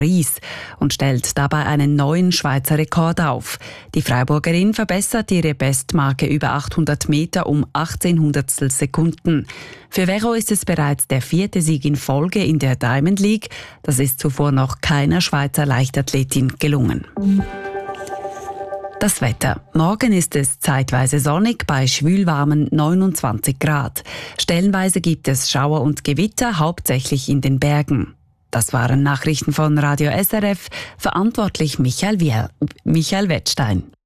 Paris und stellt dabei einen neuen Schweizer Rekord auf. Die Freiburgerin verbessert ihre Bestmarke über 800 Meter um 18 Hundertstel Sekunden. Für Vero ist es bereits der 4. Sieg in Folge in der Diamond League. Das ist zuvor noch keiner Schweizer Leichtathletin gelungen. Das Wetter. Morgen ist es zeitweise sonnig bei schwülwarmen 29 Grad. Stellenweise gibt es Schauer und Gewitter, hauptsächlich in den Bergen. Das waren Nachrichten von Radio SRF, verantwortlich Michael Wettstein.